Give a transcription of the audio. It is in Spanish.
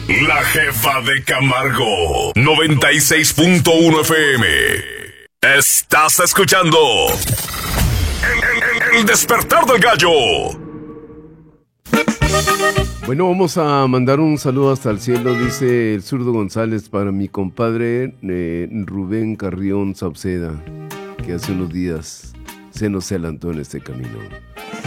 La jefa de Camargo, 96.1 FM. Estás escuchando el despertar del gallo. Bueno, vamos a mandar un saludo hasta el cielo, dice el zurdo González, para mi compadre Rubén Carrión Sauceda, que hace unos días se nos adelantó en este camino.